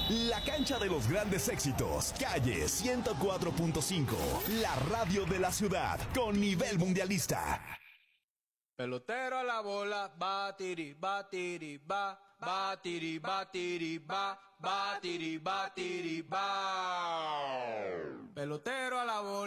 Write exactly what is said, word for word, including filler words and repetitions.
La cancha de los grandes éxitos. Calle ciento cuatro punto cinco. La radio de la ciudad con nivel mundialista. Pelotero a la bola, batiri, batiri, ba, batiri, batiri, ba, batiri, batiri, ba. Pelotero a la bola.